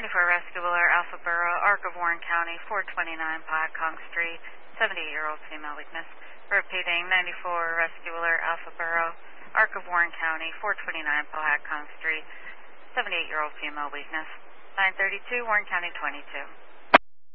94 Rescue Wheeler, Alpha Borough, Arc of Warren County, 429 Pahatcong Street, 78-year-old female weakness. Repeating, 94 Rescue Wheeler, Alpha Borough, Arc of Warren County, 429 Pahatcong Street, 78-year-old female weakness. 932, Warren County 22.